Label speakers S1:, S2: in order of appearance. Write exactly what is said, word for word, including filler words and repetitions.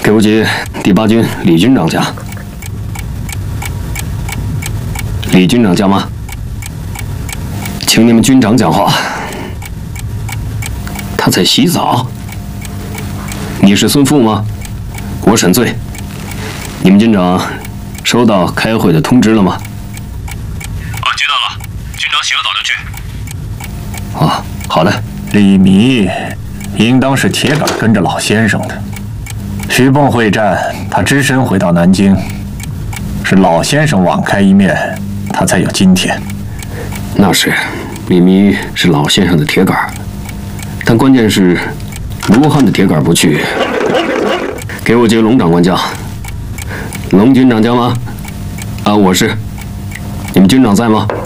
S1: 给我接第八军李军长家。李军长家吗？请你们军长讲话。他在洗澡。你是孙富吗？我沈醉。你们军长收到开会的通知了吗？
S2: 啊，接到了。军长洗了澡就去。
S1: 啊，好的。
S3: 李弥应当是铁杆跟着老先生的。徐蚌会战，他只身回到南京，是老先生网开一面，他才有今天。
S1: 那是，李弥是老先生的铁杆，但关键是卢汉的铁杆不去。给我接龙长官家。龙军长家吗？啊，我是。你们军长在吗？